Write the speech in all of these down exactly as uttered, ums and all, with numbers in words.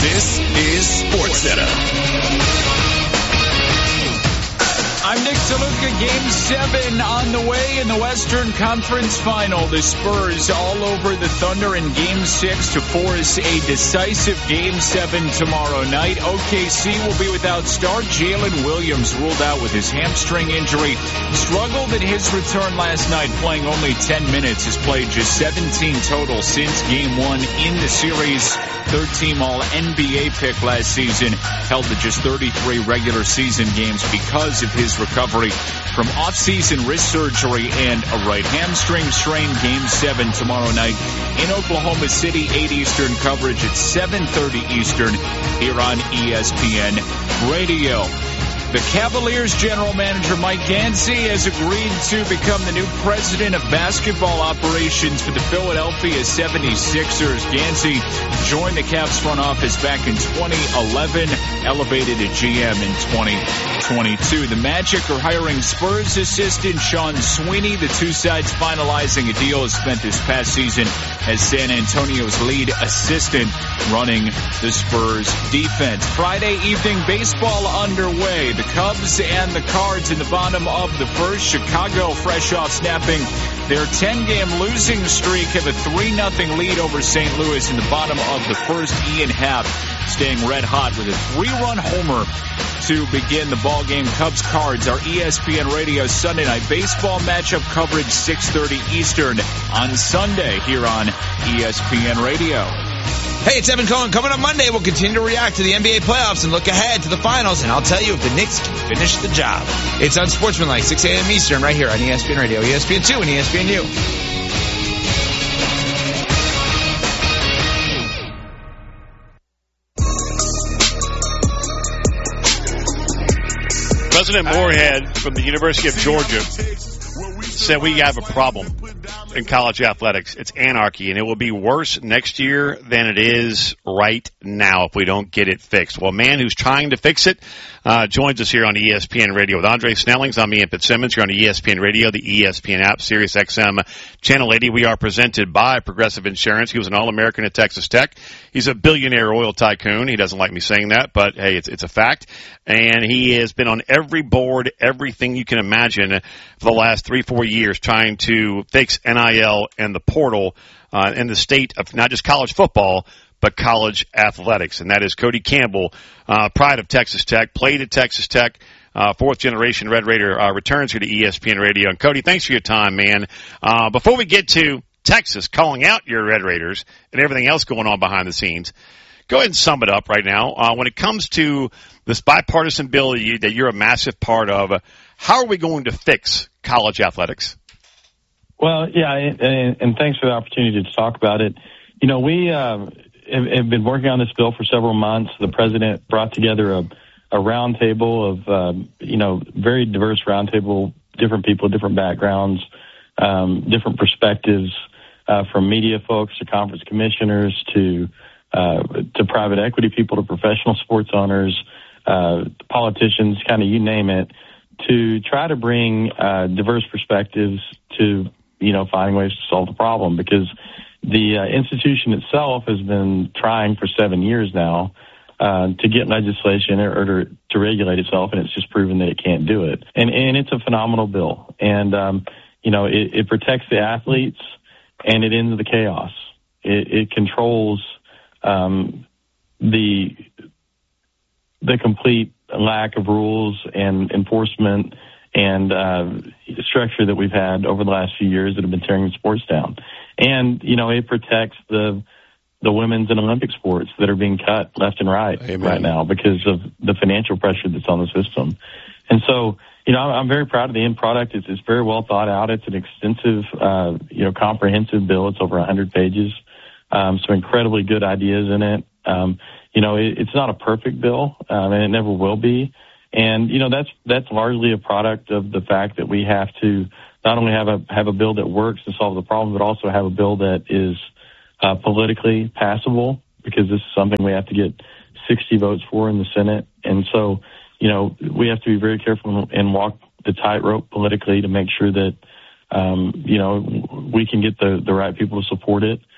This is SportsCenter. I'm Nick DeLuca. Game seven on the way in the Western Conference Final. The Spurs all over the Thunder in Game six to force a decisive Game seven tomorrow night. O K C will be without star Jalen Williams, ruled out with his hamstring injury. Struggled in his return last night, playing only ten minutes. Has played just seventeen total since Game one in the series. Third-team All-N B A pick last season. Held to just thirty-three regular season games because of his recovery from off-season wrist surgery and a right hamstring strain. Game seven tomorrow night in Oklahoma City, eight Eastern, coverage at seven thirty Eastern here on E S P N Radio. The Cavaliers general manager Mike Yancey has agreed to become the new president of basketball operations for the Philadelphia seventy-sixers. Yancey joined the Cavs front office back in twenty eleven, elevated to G M in twenty twenty-two. The Magic are hiring Spurs assistant Sean Sweeney. The two sides finalizing a deal has spent this past season as San Antonio's lead assistant running the Spurs defense. Friday evening baseball underway. The Cubs and the Cards in the bottom of the first. Chicago, fresh off snapping their ten-game losing streak, have a three nothing lead over Saint Louis in the bottom of the first. Ian Happ staying red hot with a three-run homer to begin the ball game. Cubs Cards, our E S P N Radio Sunday night baseball matchup coverage, six thirty Eastern on Sunday here on E S P N Radio. Hey, it's Evan Cohen. Coming up Monday, we'll continue to react to the N B A playoffs and look ahead to the finals, and I'll tell you if the Knicks can finish the job. It's Unsportsmanlike, six a.m. Eastern, right here on E S P N Radio, E S P N two, and E S P N U. President Moorhead from the University of Georgia said we have a problem in college athletics. It's anarchy, and it will be worse next year than it is right now if we don't get it fixed. Well, a man who's trying to fix it uh, joins us here on E S P N Radio with Andre Snellings. I'm Ian Fitzsimmons. You're on E S P N Radio, the E S P N app, Sirius X M Channel eighty. We are presented by Progressive Insurance. He was an All-American at Texas Tech. He's a billionaire oil tycoon. He doesn't like me saying that, but hey, it's, it's a fact. And he has been on every board, everything you can imagine for the last three, four years trying to fix N I L and the portal uh, in the state of not just college football, but college athletics. And that is Cody Campbell, uh, pride of Texas Tech, played at Texas Tech, uh, fourth generation Red Raider, uh, returns here to E S P N Radio. And Cody, thanks for your time, man. Uh, before we get to Texas calling out your Red Raiders and everything else going on behind the scenes, go ahead and sum it up right now. Uh, when it comes to this bipartisan bill that, you, that you're a massive part of, uh, how are we going to fix college athletics? Well, yeah, and, and thanks for the opportunity to talk about it. You know, we uh, have, have been working on this bill for several months. The president brought together a, a roundtable of, um, you know, very diverse roundtable, different people, different backgrounds, um, different perspectives, uh, from media folks to conference commissioners to uh, to private equity people to professional sports owners, uh, politicians, kind of you name it, to try to bring uh, diverse perspectives to, you know, finding ways to solve the problem, because the uh, institution itself has been trying for seven years now uh, to get legislation or, or to, to regulate itself, and it's just proven that it can't do it. And, and it's a phenomenal bill. And, um, you know, it, it protects the athletes and it ends the chaos. It, it controls um, the the complete lack of rules and enforcement and uh, structure that we've had over the last few years that have been tearing the sports down. And, you know, it protects the the women's and Olympic sports that are being cut left and right Amen. right now because of the financial pressure that's on the system. And so, you know, I'm very proud of the end product. It's, it's very well thought out. It's an extensive, uh, you know, comprehensive bill. It's over one hundred pages. Um, some incredibly good ideas in it. Um, you know, it, it's not a perfect bill, um, and it never will be. And, you know, that's that's largely a product of the fact that we have to not only have a have a bill that works to solve the problem, but also have a bill that is uh, politically passable, because this is something we have to get sixty votes for in the Senate. And so, you know, we have to be very careful and walk the tightrope politically to make sure that, um, you know, we can get the, the right people to support it.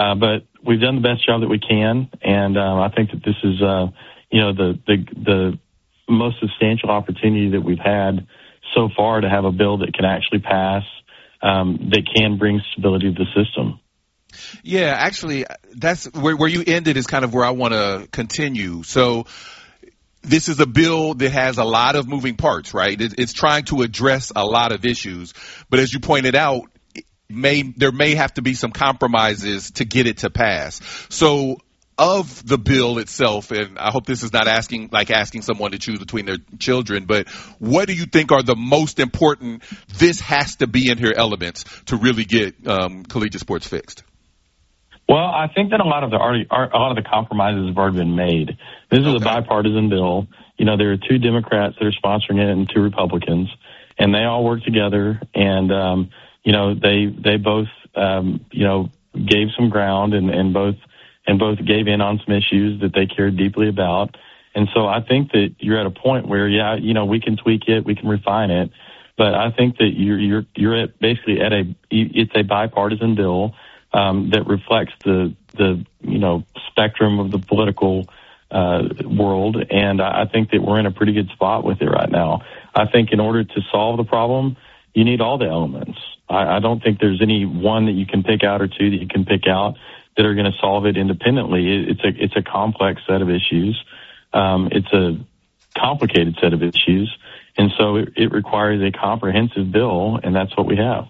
Uh, but we've done the best job that we can, and um, I think that this is, uh, you know, the, the the most substantial opportunity that we've had so far to have a bill that can actually pass, um, that can bring stability to the system. Yeah, actually, that's where, where you ended is kind of where I want to continue. So this is a bill that has a lot of moving parts, right? It, it's trying to address a lot of issues. But as you pointed out, may there may have to be some compromises to get it to pass. So of the bill itself, and I hope this is not asking like asking someone to choose between their children, but what do you think are the most important, this has to be in here elements to really get um, collegiate sports fixed? Well, I think that a lot of the already, a lot of the compromises have already been made. This is okay. A bipartisan bill. You know, there are two Democrats that are sponsoring it and two Republicans, and they all work together. And um, you know, they they both um, you know gave some ground and, and both and both gave in on some issues that they cared deeply about. And so I think that you're at a point where, yeah, you know, we can tweak it, we can refine it, but I think that you're you're you're at basically at a it's a bipartisan bill. Um, that reflects the, the, you know, spectrum of the political uh, world, and I think that we're in a pretty good spot with it right now. I think in order to solve the problem, you need all the elements. I, I don't think there's any one that you can pick out or two that you can pick out that are going to solve it independently. It, it's a it's a complex set of issues. Um, it's a complicated set of issues, and so it, it requires a comprehensive bill, and that's what we have.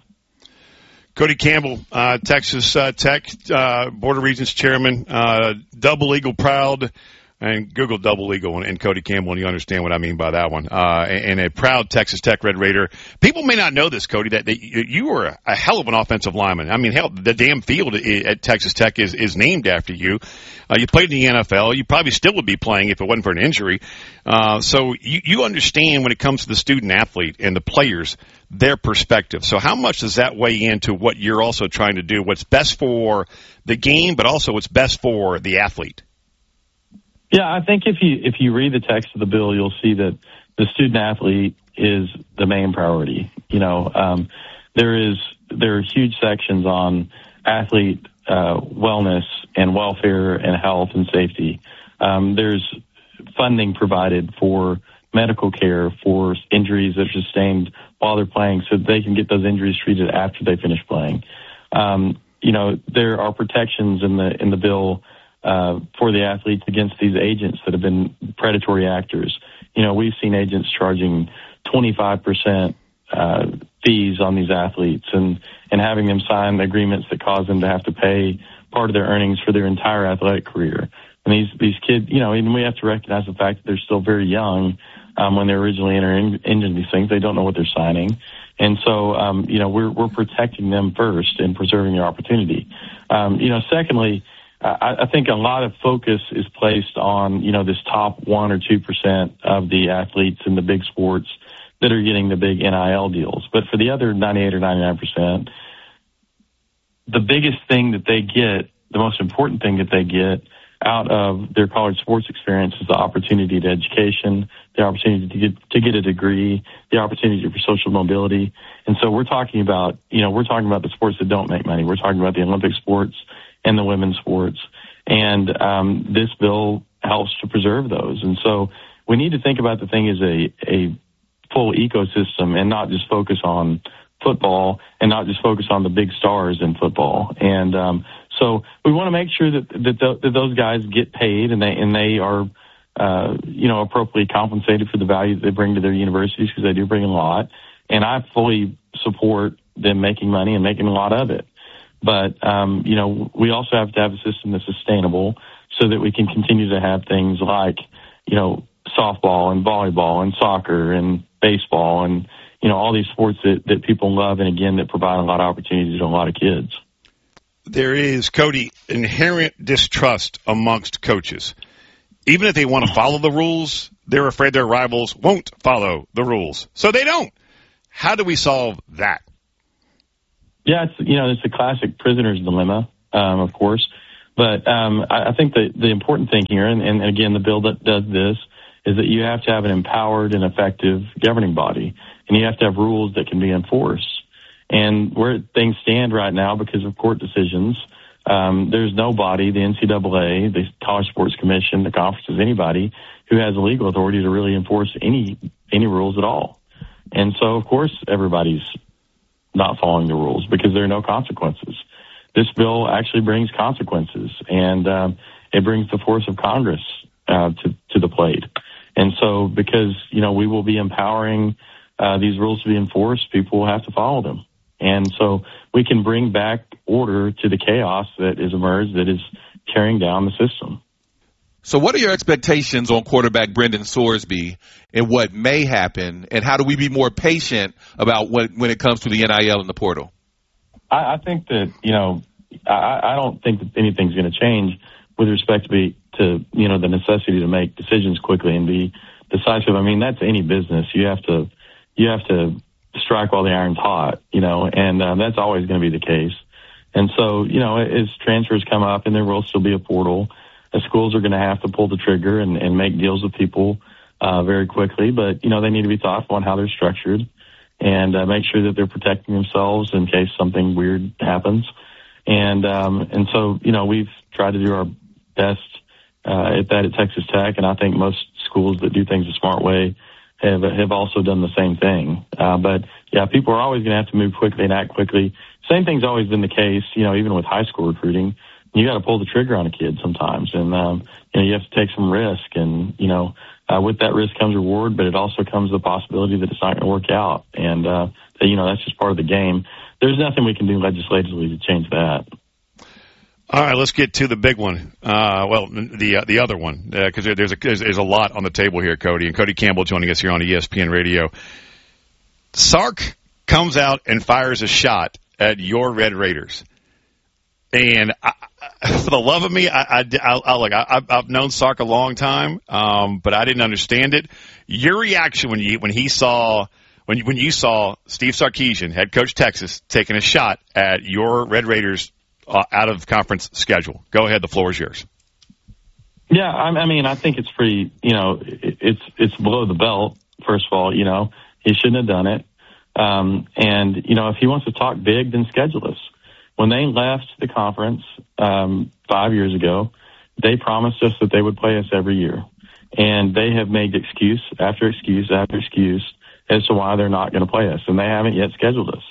Cody Campbell, uh, Texas uh, Tech uh, Board of Regents chairman, uh, double eagle proud, and Google double eagle and, and Cody Campbell, and you understand what I mean by that one. Uh, and, and a proud Texas Tech Red Raider. People may not know this, Cody, that, that you were a, a hell of an offensive lineman. I mean, hell, the damn field at Texas Tech is, is named after you. Uh, you played in the N F L. You probably still would be playing if it wasn't for an injury. Uh, so you, you understand when it comes to the student athlete and the players, their perspective. So how much does that weigh into what you're also trying to do, what's best for the game, but also what's best for the athlete? Yeah, I think if you if you read the text of the bill, you'll see that the student athlete is the main priority. You know, um, there is there are huge sections on athlete uh, wellness and welfare and health and safety. Um, there's funding provided for medical care for injuries that are sustained while they're playing, so they can get those injuries treated after they finish playing. Um, you know, there are protections in the in the bill uh, for the athletes against these agents that have been predatory actors. You know, we've seen agents charging twenty-five percent uh, fees on these athletes and, and having them sign agreements that cause them to have to pay part of their earnings for their entire athletic career. And these, these kids, you know, even we have to recognize the fact that they're still very young um, when they're originally entering into these things. They don't know what they're signing. And so, um, you know, we're, we're protecting them first and preserving their opportunity. Um, you know, secondly, I, I think a lot of focus is placed on, you know, this top one or two percent of the athletes in the big sports that are getting the big N I L deals. But for the other ninety-eight or ninety-nine percent, the biggest thing that they get, the most important thing that they get out of their college sports experience is the opportunity to education, the opportunity to get to get a degree, the opportunity for social mobility. And so we're talking about, you know, we're talking about the sports that don't make money. We're talking about the Olympic sports and the women's sports. And um, this bill helps to preserve those. And so we need to think about the thing as a, a full ecosystem and not just focus on football and not just focus on the big stars in football. And um, so we want to make sure that that, the, that those guys get paid and they and they are, uh, you know, appropriately compensated for the value that they bring to their universities, because they do bring a lot. And I fully support them making money and making a lot of it. But, um, you know, we also have to have a system that's sustainable so that we can continue to have things like, you know, softball and volleyball and soccer and baseball and, you know, all these sports that, that people love and, again, that provide a lot of opportunities to a lot of kids. There is, Cody, inherent distrust amongst coaches. Even if they want to follow the rules, they're afraid their rivals won't follow the rules. So they don't. How do we solve that? Yeah, it's, you know, it's a classic prisoner's dilemma, um, of course. But um, I, I think the, the important thing here, and, and again, the bill that does this, is that you have to have an empowered and effective governing body, and you have to have rules that can be enforced. And where things stand right now, because of court decisions, um, there's nobody, the N C double A, the College Sports Commission, the conferences, anybody who has the legal authority to really enforce any any rules at all. And so, of course, everybody's not following the rules because there are no consequences. This bill actually brings consequences, and um, it brings the force of Congress uh, to, to the plate. And so because, you know, we will be empowering uh, these rules to be enforced, people will have to follow them. And so we can bring back order to the chaos that has emerged that is tearing down the system. So what are your expectations on quarterback Brendan Sorsby and what may happen, and how do we be more patient about what, when it comes to the N I L and the portal? I, I think that, you know, I, I don't think that anything's going to change with respect to, be, to, you know, the necessity to make decisions quickly and be decisive. I mean, that's any business. You have to, you have to strike while the iron's hot, you know, and uh, that's always going to be the case. And so, you know, as transfers come up, and there will still be a portal, the schools are going to have to pull the trigger and, and make deals with people uh, very quickly. But, you know, they need to be thoughtful on how they're structured and uh, make sure that they're protecting themselves in case something weird happens. And um, and so, you know, we've tried to do our best uh, at that at Texas Tech, and I think most schools that do things a smart way have have also done the same thing. Uh, but, yeah, people are always going to have to move quickly and act quickly. Same thing's always been the case, you know, even with high school recruiting. You got to pull the trigger on a kid sometimes, and um, you know, you have to take some risk. And you know, uh, with that risk comes reward, but it also comes the possibility that it's not going to work out. And uh, that, you know, that's just part of the game. There's nothing we can do legislatively to change that. All right, let's get to the big one. Uh, well, the uh, the other one, because uh, there's a there's, there's a lot on the table here, Cody. And Cody Campbell joining us here on E S P N Radio. Sark comes out and fires a shot at your Red Raiders. And I, for the love of me, I, I, I, I look, I, I've known Sark a long time, um, but I didn't understand it. Your reaction when you when he saw when you, when you saw Steve Sarkisian, head coach Texas, taking a shot at your Red Raiders uh, out of conference schedule. Go ahead, the floor is yours. Yeah, I, I mean, I think it's pretty. You know, it, it's it's below the belt. First of all, you know, he shouldn't have done it. Um, and you know, if he wants to talk big, then schedule us. When they left the conference um, five years ago, they promised us that they would play us every year. And they have made excuse after excuse after excuse as to why they're not going to play us. And they haven't yet scheduled us.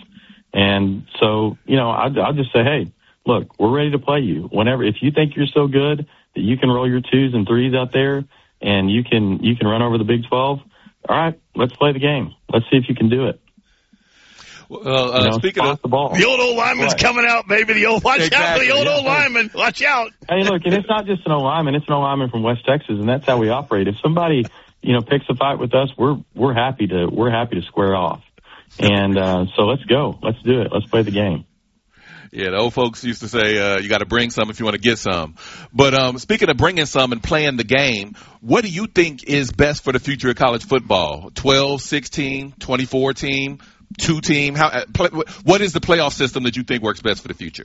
And so, you know, I'd, I'd just say, hey, look, we're ready to play you. Whenever, if you think you're so good that you can roll your twos and threes out there and you can you can run over the Big twelve, all right, let's play the game. Let's see if you can do it. Well, uh, you know, speaking of the, ball. the old old lineman's right. coming out, baby. The old watch exactly, out for the old yeah. old lineman. Watch out. Hey, look, and it's not just an old lineman; it's an old lineman from West Texas, and that's how we operate. If somebody, you know, picks a fight with us, we're we're happy to we're happy to square off. And uh, so let's go. Let's do it. Let's play the game. Yeah, the old folks used to say uh, you got to bring some if you want to get some. But um, speaking of bringing some and playing the game, what do you think is best for the future of college football? twelve, sixteen, twenty-four team? Two team? How? What is the playoff system that you think works best for the future?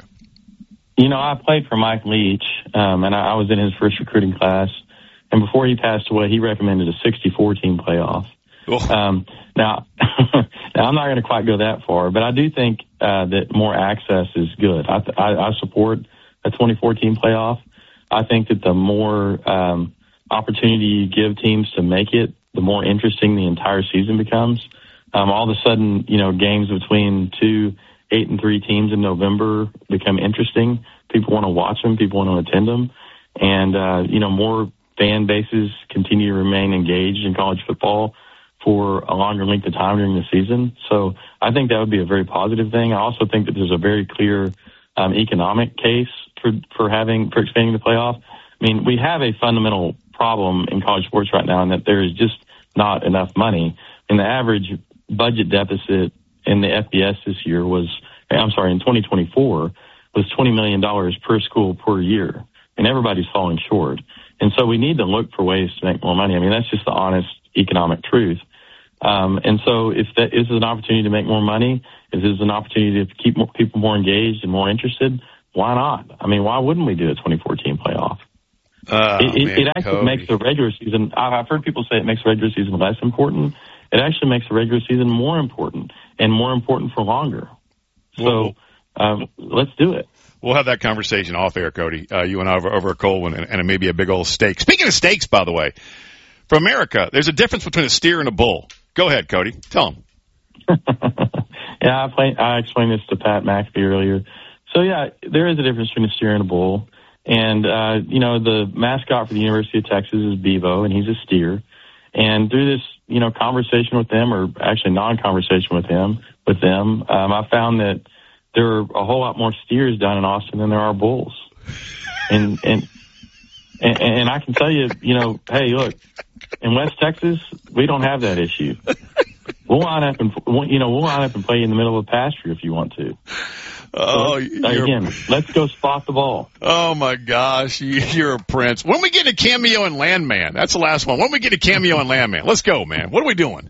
You know, I played for Mike Leach, um, and I, I was in his first recruiting class. And before he passed away, he recommended a sixty-four team playoff. Oh. Um, now, now, I'm not going to quite go that far, but I do think uh, that more access is good. I, I, I support a twenty-four team playoff. I think that the more um, opportunity you give teams to make it, the more interesting the entire season becomes. Um, all of a sudden, you know, games between two, eight and three teams in November become interesting. People want to watch them. People want to attend them. And, uh, you know, more fan bases continue to remain engaged in college football for a longer length of time during the season. So I think that would be a very positive thing. I also think that there's a very clear um, economic case for, for having, for expanding the playoff. I mean, we have a fundamental problem in college sports right now in that there is just not enough money. And the average budget deficit in the F B S this year was, I'm sorry, in twenty twenty-four was twenty million dollars per school per year. And everybody's falling short. And so we need to look for ways to make more money. I mean, that's just the honest economic truth. Um, and so if that is an opportunity to make more money, if this is an opportunity to keep more, people more engaged and more interested, why not? I mean, why wouldn't we do a twenty-four team playoff? Oh, it, it, man, it actually Cody. makes the regular season, I've heard people say it makes the regular season less important. It actually makes the regular season more important and more important for longer. So um, let's do it. We'll have that conversation off air, Cody. Uh, you and I over, over a cold one and, and maybe a big old steak. Speaking of steaks, by the way, for America, there's a difference between a steer and a bull. Go ahead, Cody. Tell them. yeah, I, play, I explained this to Pat McAfee earlier. So, yeah, there is a difference between a steer and a bull. And, uh, you know, the mascot for the University of Texas is Bevo, and he's a steer. And through this, you know, conversation with them, or actually non-conversation with him, with them, um, I found that there are a whole lot more steers down in Austin than there are bulls. And, and, and, and I can tell you, you know, hey, look, in West Texas, we don't have that issue. We'll line up and, you know, we'll line up and play in the middle of a pasture if you want to. Oh, so, again, let's go spot the ball. Oh, my gosh. You're a prince. When we get a cameo in Landman? That's the last one. When we get a cameo in Landman? Let's go, man. What are we doing?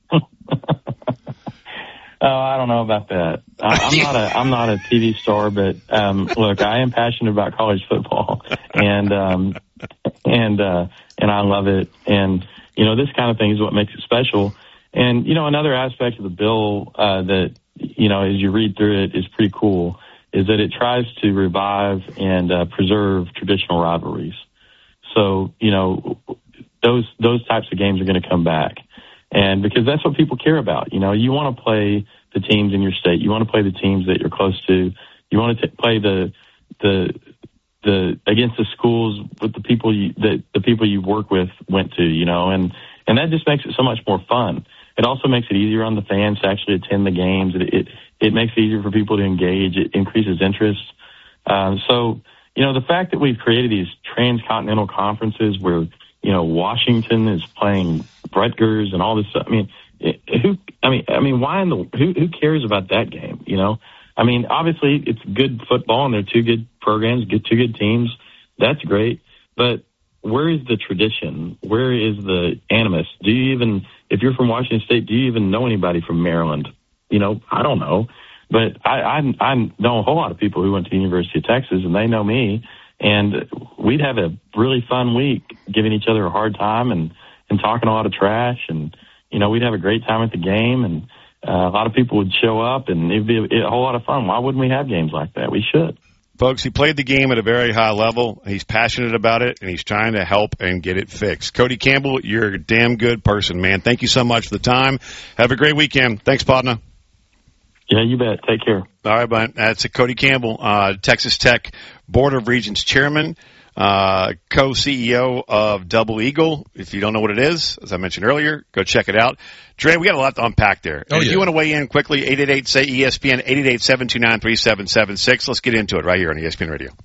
Oh, I don't know about that. I, I'm not a I'm not a T V star, but um, look, I am passionate about college football, and um, and uh, and I love it. And you know, this kind of thing is what makes it special. And you know, another aspect of the bill uh, that you know, as you read through it, is pretty cool. Is that it tries to revive and uh, preserve traditional rivalries. So you know, those those types of games are going to come back. And because that's what people care about. You know, you want to play the teams in your state. You want to play the teams that you're close to. You want to t- play the, the, the, against the schools with the people you, that the people you work with went to, you know, and, and that just makes it so much more fun. It also makes it easier on the fans to actually attend the games. It, it, it makes it easier for people to engage. It increases interest. Um, so, you know, the fact that we've created these transcontinental conferences where, you know, Washington is playing Rutgers and all this stuff. I mean, it, who? I mean, I mean, why in the who? Who cares about that game? You know, I mean, obviously it's good football and they're two good programs, get two good teams. That's great, but where is the tradition? Where is the animus? Do you even, if you're from Washington State, do you even know anybody from Maryland? You know, I don't know, but I I, I know a whole lot of people who went to the University of Texas, and they know me. And we'd have a really fun week giving each other a hard time and, and talking a lot of trash. And, you know, we'd have a great time at the game. And uh, a lot of people would show up, and it'd be a, a whole lot of fun. Why wouldn't we have games like that? We should. Folks, he played the game at a very high level. He's passionate about it, and he's trying to help and get it fixed. Cody Campbell, you're a damn good person, man. Thank you so much for the time. Have a great weekend. Thanks, partner. Yeah, you bet. Take care. All right, bud. That's a Cody Campbell, uh, Texas Tech Board of Regents chairman, uh, co-C E O of Double Eagle. If you don't know what it is, as I mentioned earlier, go check it out. Dre, we got a lot to unpack there. Oh, and if yeah. you want to weigh in quickly, eight eight eight, say E S P N, eight eight eight, seven two nine, three seven seven six. Let's get into it right here on E S P N Radio.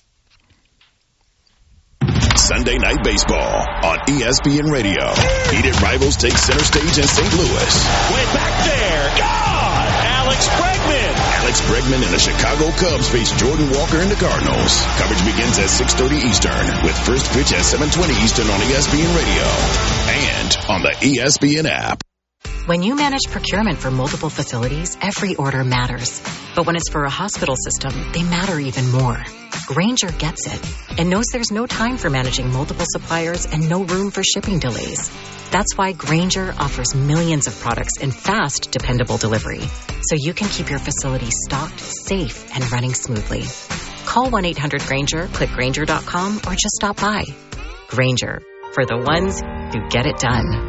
Sunday Night Baseball on E S P N Radio. Heated rivals take center stage in Saint Louis. Way back there. God! Alex Bregman. Alex Bregman and the Chicago Cubs face Jordan Walker and the Cardinals. Coverage begins at six thirty Eastern with first pitch at seven twenty Eastern on E S P N Radio and on the E S P N app. When you manage procurement for multiple facilities, every order matters. But when it's for a hospital system, they matter even more. Grainger gets it and knows there's no time for managing multiple suppliers and no room for shipping delays. That's why Grainger offers millions of products in fast, dependable delivery, so you can keep your facility stocked, safe, and running smoothly. Call one eight hundred Grainger, click Grainger dot com, or just stop by. Grainger, for the ones who get it done.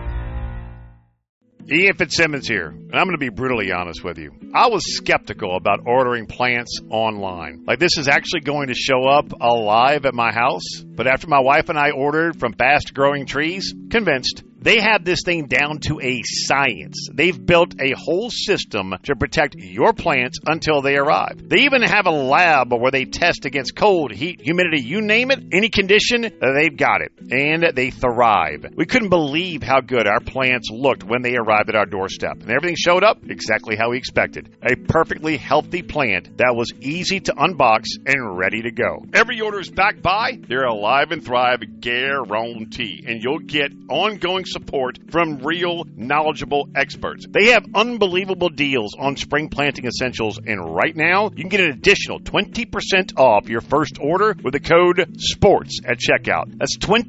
Ian Fitzsimmons here, and I'm going to be brutally honest with you. I was skeptical about ordering plants online. Like, this is actually going to show up alive at my house. But after my wife and I ordered from Fast Growing Trees, convinced. They have this thing down to a science. They've built a whole system to protect your plants until they arrive. They even have a lab where they test against cold, heat, humidity, you name it, any condition, they've got it. And they thrive. We couldn't believe how good our plants looked when they arrived at our doorstep. And everything showed up exactly how we expected. A perfectly healthy plant that was easy to unbox and ready to go. Every order is backed by their Alive and Thrive guarantee. And you'll get ongoing support from real, knowledgeable experts. They have unbelievable deals on spring planting essentials, and right now, you can get an additional twenty percent off your first order with the code SPORTS at checkout. That's twenty